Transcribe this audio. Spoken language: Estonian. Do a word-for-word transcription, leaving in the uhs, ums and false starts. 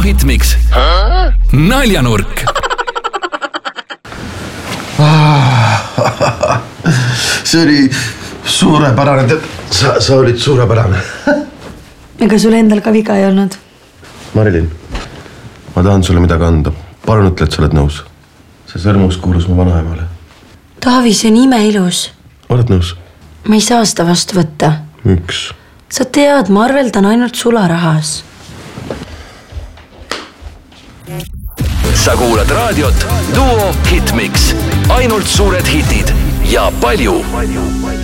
Hitmix. Naljanurk. See oli suurepärane. Sa, sa olid suurepärane. Ega sul endal ka viga ei olnud? Marilyn, ma tahan sulle midagi anda. Palun ütle, et sa oled nõus. See sõrmus kuulus mu vanaemale. Taavi, see on ime ilus. Oled nõus? Ma ei saa seda vastu võtta. Miks? Sa tead, ma arveldan ainult sularahas. Sa kuulad raadiot Duo Hitmix. Ainult suured hitid ja palju